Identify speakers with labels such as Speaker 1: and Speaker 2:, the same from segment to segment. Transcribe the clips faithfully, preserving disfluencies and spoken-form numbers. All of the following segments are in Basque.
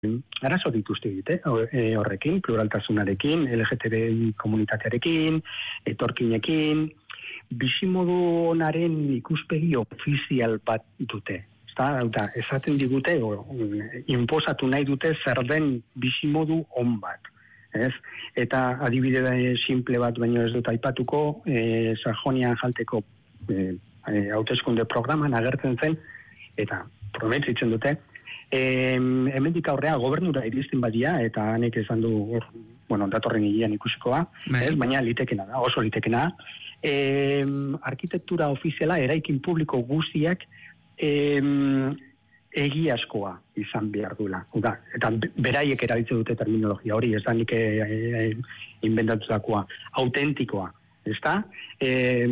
Speaker 1: arazo dituzte dite, horrekin, pluraltasunarekin, L G T B I komunitatearekin, etorkinekin, bizimodu honaren ikuspegi ofizial bat dute. Eta esaten digute, o, inposatu nahi dute zer den bizimodu on bat. Ez? Eta adibide simple bat baino ez dut aipatuko, e, Sajonian-Anhalteko e, e, hauteskunde programan agertzen zen, eta prometitzen dute, e, hemendik aurrea gobernura iristen badia, eta hanek esan du, or, bueno, datorren hilean ikusikoa, ez? Baina litekena da, oso litekena. E, arkitektura ofiziala eraikin publiko guztiak Em, egiazkoa izan behar duela. Uda, eta beraiek erabiltzen dute terminologia hori, ez da nik e, e, inbentatutakoa, autentikoa, ez da? E,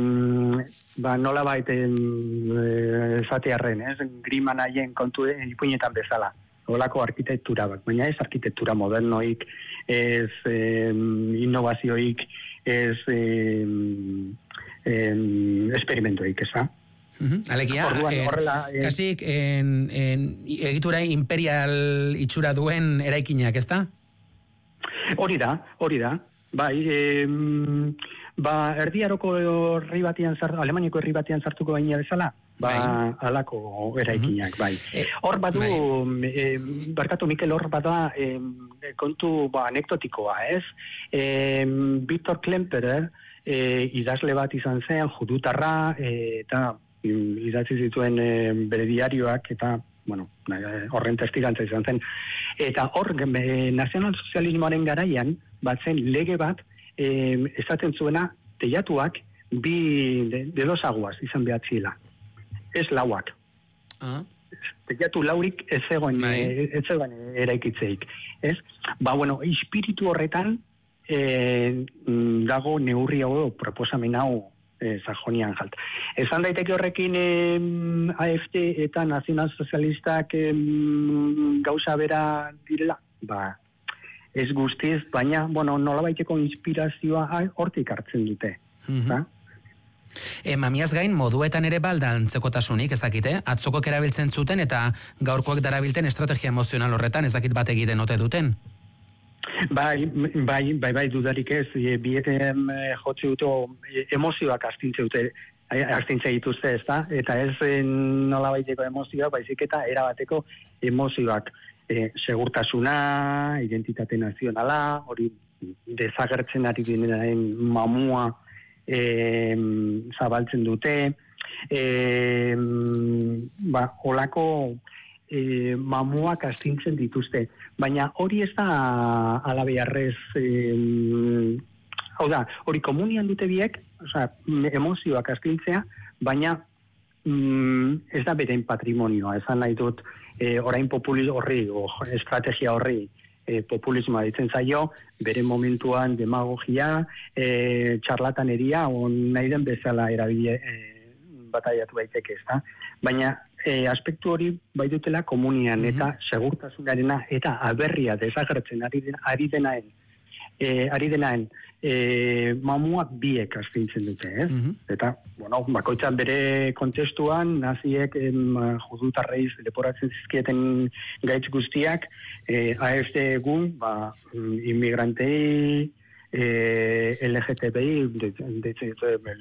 Speaker 1: ba, nola baita esatearren, ez? Griman haien kontu ipuinetan bezala, holako arkitektura bat, baina ez arkitektura modernoik, ez e, innovazioik, ez e, e, esperimentoik, ez da?
Speaker 2: Uh-huh. Alegia,
Speaker 1: Orduan,
Speaker 2: en,
Speaker 1: horrela, en,
Speaker 2: kasik en, en, egitura imperial itxura duen eraikinak, ez da?
Speaker 1: Hori da, hori da. Bai, e, ba, erdiaroko herri batian sartu, Alemaniako herri batian sartuko baina bezala, ba, bai. Alako eraikinak, bai. Hor badu, bai. e, barkatu Mikel, hor bada e, kontu ba, anekdotikoa, ez? E, Victor Klemperer, e, idazle bat izan zen, judutarra, e, eta idatzi zituen e, bere diarioak, eta bueno, horren testigantza izan zen. Eta hor, e, nazionalsozialismoaren garaian, bat zen lege bat, e, esaten zuena, teiatuak, bi de, de dos aguas izan behatzila. Ez lauak. Ah. Teiatu laurik ez zegoen, e, ez zegoen eraikitzeik. Ez? Ba, bueno, espiritu horretan, e, dago neurri hau, proposamen hau, E, Sajonian-Anhalt. Esan daiteke horrekin e, A F D eta nazionalsozialistak e, gauza bera direla, ba, ez guztiz, baina, bueno, nolabaiteko inspirazioa hortik hartzen dute. Mm-hmm.
Speaker 2: E, mamiaz gain, moduetan ere balda antzekotasunik, ezakite? Atzokok erabiltzen zuten eta gaurkoak darabilten estrategia emozional horretan, ezakit bat egiten ote duten?
Speaker 1: Bai, bai, bai, bai, dudarik ez, e, bieten e, jotze dute emozioak astintze dute, astintze dituzte, ez da? Eta ez e, nola baiteko emozioak, baizik eta erabateko emozioak. E, segurtasuna, identitate nazionala, hori desagertzen ari denaren mamua e, zabaltzen dute, e, ba, holako e, mamuak astintzen dituzte. Baina hori ez da alabearrez, eh, hau da, hori komunian dute biek, oza, emozioak astintzea, baina mm, ez da beren patrimonioa, esan nahi dut, eh, orain populismo horri, o estrategia horri, eh, populismoa ditzen zaio, bere momentuan demagogia, eh, txarlataneria, on nahi den bezala erabile eh, bataiatu baiteke, ez da? Baina E, aspektu hori bai dutela komunian, mm-hmm. eta segurtasunarena eta aberria desagertzen ari, den, ari denaen, e, ari denaen e, mamuak biek astintzen dute, ez? Mm-hmm. Eta, bueno, bakoitzan bere kontestuan, naziek em, judutarreiz leporatzen zizkieten gaitz guztiak, e, A F D egun, ba, inmigrantei, e, L G T B I, de, de, de, de,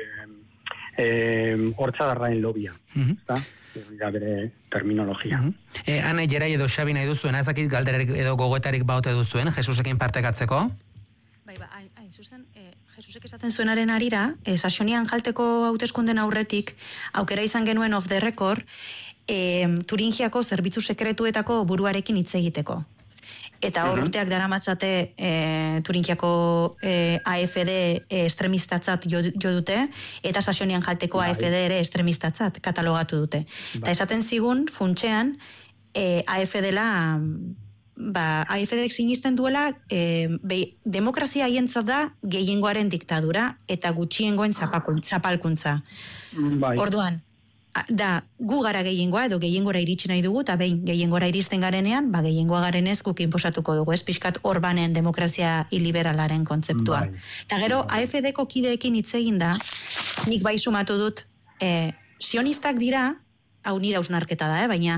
Speaker 1: de, hortzadarraen lobia, mm-hmm. eta? Da bere terminologia.
Speaker 2: Uh-huh. E, Ana, Jerai edo Xabi nahi duzuen, ezakit galderarik edo gogoetarik baute duzuen, Jesusekin partekatzeko?
Speaker 3: Bai, ba, hain, hain zuzen, e, Jesusek esaten zuenaren arira, e, Sajonian-Anhalteko hauteskunden aurretik, aukera izan genuen off the record, e, Turingiako zerbitzu sekretuetako buruarekin hitz egiteko. Eta hor urteak daramatzate e, Turingiako e, A F D e, estremistatzat jo, jo dute, eta Sajonian-Anhalteko A F D ere estremistatzat katalogatu dute. Eta esaten zigun, funtsean, e, A F D-la, ba, A F D-ek sinisten duela, e, be, demokrazia haientzat da gehiengoaren diktadura, eta gutxiengoen zapalkuntza.
Speaker 1: Bai.
Speaker 3: Orduan, da, gu gara gehiengoa, edo gehiengora iritsi nahi dugu, eta behin gehiengora iristen garenean, ba, gehiengoa garenez guk inposatuko dugu, ez pixkat Orbanen demokrazia iliberalaren kontzeptua. Eta gero, A F D-ko kideekin hitz egin da, nik bai sumatu dut, e, sionistak dira, hau nira hausnarketa da, eh, baina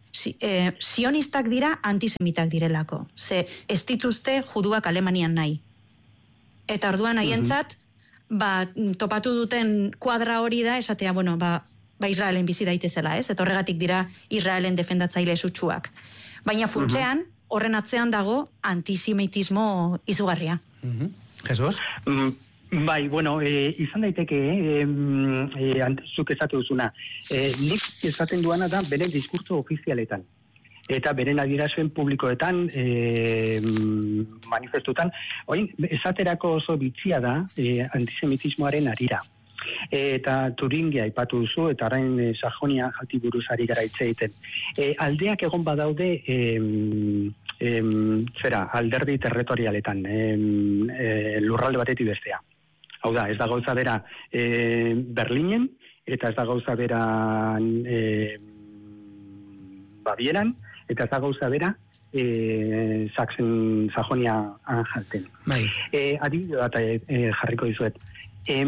Speaker 3: si, eh, sionistak dira antisemitak direlako. Ze ez dituzte juduak Alemanian nahi. Eta orduan haientzat, ba, topatu duten kuadra hori da, esatea, bueno, ba, ba Israelen bizi daitezela, ez? Eta horregatik dira Israelen defendatzaile sutsuak. Baina funtsean, horren atzean dago antisemitismo izugarria.
Speaker 2: Uh-huh. Jesus?
Speaker 1: Mm. Bai, bueno, e, izan daiteke, e, e, zuk esatu duzuna, e, nik esaten duana da beren diskurtso ofizialetan, eta beren adierazpen publikoetan, e, manifestutan, oin, esaterako oso bitxia da e, antisemitismoaren arira. E, eta Turingia aipatu duzu, eta orain e, Sajonia jalti buruz ari gara hitz egiten. E, aldeak egon badaude, e, e, zera, alderdi territorialetan, e, e, lurralde batetik bestea. Hau da, ez da gauza bera e, Berlinen, eta ez da gauza bera e, Bavieran, eta ez da gauza bera e, Sachsen, Sajonia Anhalten.
Speaker 2: Bai.
Speaker 1: E, adibide bat e, jarriko dizuet. E,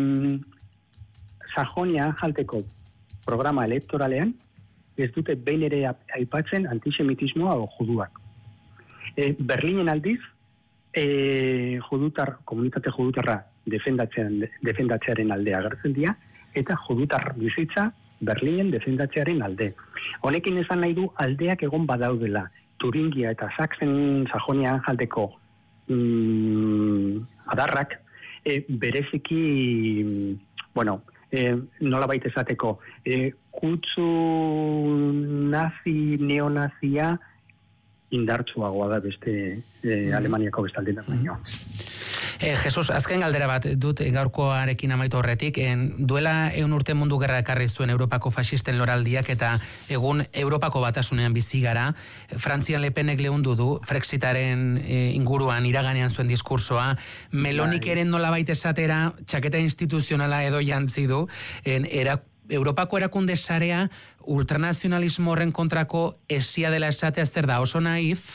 Speaker 1: Sajonia Anhalteko programa elektoralean ez dute behin ere aipatzen antisemitismoa o juduak. E, Berlinen aldiz, e, judutar, komunitate judutarra defendatzearen, defendatzearen aldea agertzen dira, eta judutar bizitza Berlinen defendatzearen alde. Honekin esan nahi du aldeak egon badaudela, Turingia eta Sachsen Sajonia Anhalteko mm, adarrak e, bereziki, bueno, e, nola baita esateko, e, kutsu nazi, neonazia indartsuagoa da beste e, Alemaniako bestaldean baino.
Speaker 2: Eh, Jesus, azken galdera bat dut gaurkoarekin amaitu horretik, en, duela eun urte mundu gerra ekarri zuen Europako fasisten loraldiak eta egun Europako batasunean bizi gara. Frantzian Le Penek leundu du Brexitaren e, inguruan iraganean zuen diskursoa, Melonik eren nolabait esatera txaketa instituzionala edo jantzi du, en, era, Europako erakunde sarea ultranazionalismo horren kontrako esia dela esatea zer da, oso naif?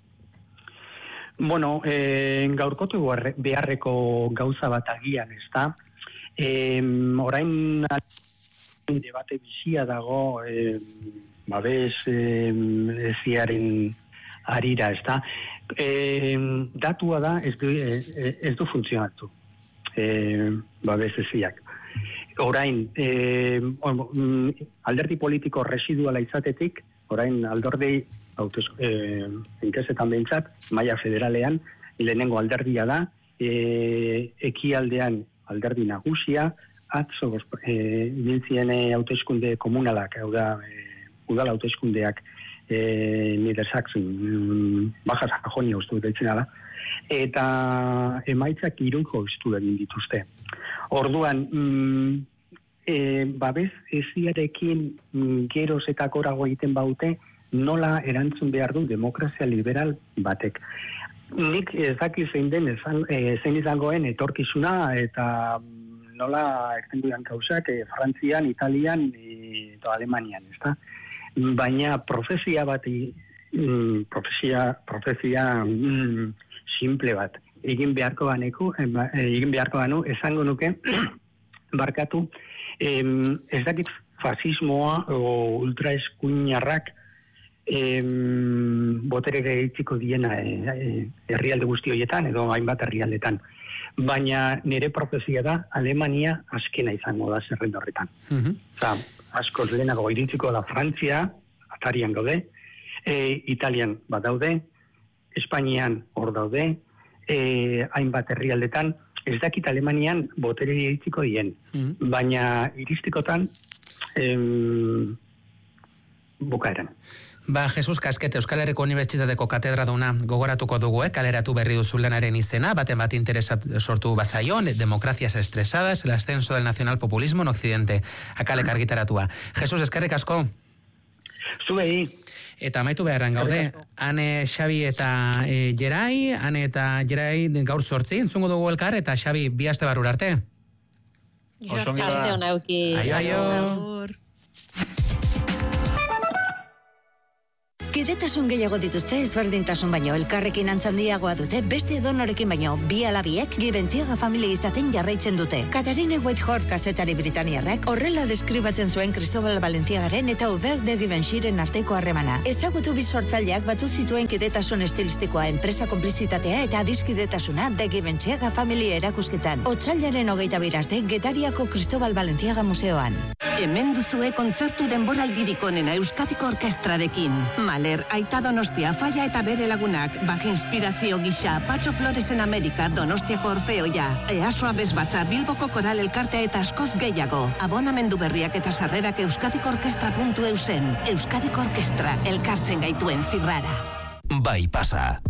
Speaker 1: Bueno, eh, gaurkotu beharreko gauza bat agian, ez da? Eh, orain debate bizia dago eh, babes eh, eziaren arira, ez da? Eh, datua da ez du, eh, ez du funtzionatu eh, babes eziak. Orain, eh, alderdi politiko residuala izatetik, orain aldordei hautez, eh, enkesetan behintzat, maila federalean, lehenengo alderdia da, eh, ekialdean alderdi nagusia, atzo eh, biltzien hauteskunde komunalak, hau da, eh, udala hauteskundeak eh, Niedersachsen, mm, Baja Sajonia ustu deitzen da, eta emaitzak irunko ustu egin dituzte. Orduan, mm, e, babes eziarekin mm, geroz eta korago egiten baute, nola erantzun behar du demokrazia liberal batek. Nik ez daki zein den ezan, e, zein izangoen etorkizuna eta nola erten dudan gauzak e, Frantzian, Italian e, eta Alemanian, ezta? Baina profezia bat mm, profezia, profezia mm, simple bat egin beharko baneku, e, egin beharko banu, esango nuke barkatu, e, ez dakit fasismoa o ultraeskuinarrak Em, botere gehitziko diena e, herrialde guzti horietan edo hainbat herrialdetan. Baina nire profezia da Alemania azkena izango da zerrenda horretan. Uh-huh. Oza, askoz lehenago iritziko da Frantzia, atarian gaude, e, Italian bat daude, Espainian hor daude, e, hainbat herrialdetan, ez dakit Alemanian botere gehitziko dien. Uh-huh. Baina iristikotan em, bukaeran.
Speaker 2: Ba, Jesus Kaskete, Euskal Herriko Unibertsitateko katedraduna gogoratuko dugu, eh? Kaleratu berri duzu lanaren izena, baten bat interesat sortu bazaion, Democracias estresadas, el ascenso del nacionalpopulismo en Occidente. Akalek argitaratua. Jesus, eskerrik asko.
Speaker 1: Zubei.
Speaker 2: Eta amaitu beharran gaude, Ane, Xabi eta e, Jerai, Ane eta Jerai gaur zortzi, entzungo dugu elkar, eta Xabi, bi aste barur arte.
Speaker 4: Oso mira. Aste honauki.
Speaker 2: Aio, aio.
Speaker 5: Kidetasun gehiago dituzte ezberdintasun baino elkarrekin antzandiagoa dute beste edonorekin baino bi alabiek Gibentziaga familia izaten jarraitzen dute. Katarine Whitehorn kazetari britaniarrak horrela deskribatzen zuen Cristobal Balenciagaren eta Hubert de Givenchyren arteko harremana. Ezagutu bi sortzaileak batu zituen kidetasun estilistikoa, enpresa konplizitatea eta adiskidetasuna de Giventziaga familia erakusketan. Otsailaren hogeita bir arte Getariako Cristobal Balenciaga museoan.
Speaker 6: Hemen duzue kontzertu denboraldirik onena Euskadiko orkestrarekin. Maler, Aita Donostia, Falla eta bere lagunak, Baja Inspirazio gisa, Patxo Floresen Amerika, Donostiako Orfeoia, Easoa Bezbatza, Bilboko Koral Elkartea eta askoz gehiago. Abonamendu berriak eta sarrerak euskadiko orkestra puntu eusen. Euskadiko Orkestra, elkartzen gaituen zirrara.
Speaker 7: Bai pasa.